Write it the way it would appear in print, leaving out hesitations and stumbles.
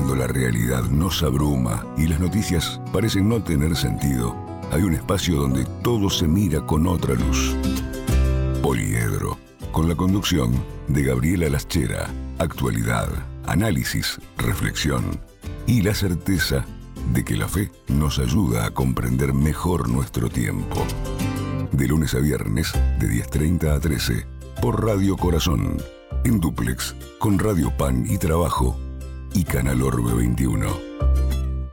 Cuando la realidad nos abruma y las noticias parecen no tener sentido, hay un espacio donde todo se mira con otra luz. Poliedro, con la conducción de Gabriela Laschera. Actualidad, análisis, reflexión y la certeza de que la fe nos ayuda a comprender mejor nuestro tiempo. De lunes a viernes, de 10:30 a 13, por Radio Corazón, en dúplex, con Radio Pan y Trabajo y Canal Orbe 21.